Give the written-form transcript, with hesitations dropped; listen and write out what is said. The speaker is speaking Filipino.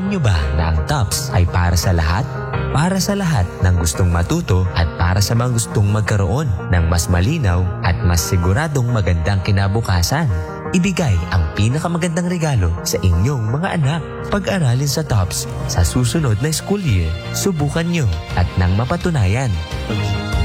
Alam nyo ba na ang TOPS ay para sa lahat? Para sa lahat ng gustong matuto at para sa mga gustong magkaroon ng mas malinaw at mas siguradong magandang kinabukasan. Ibigay ang pinakamagandang regalo sa inyong mga anak. Pag-aralin sa TOPS sa susunod na school year. Subukan nyo at nang mapatunayan.